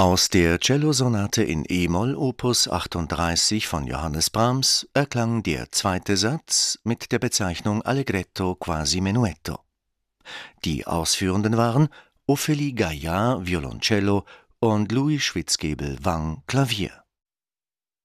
Aus der Cellosonate in e-Moll Opus 38 von Johannes Brahms erklang der zweite Satz mit der Bezeichnung Allegretto quasi menuetto. Die Ausführenden waren Ophélie Gaillard Violoncello und Louis Schwitzgebel-Wang Klavier.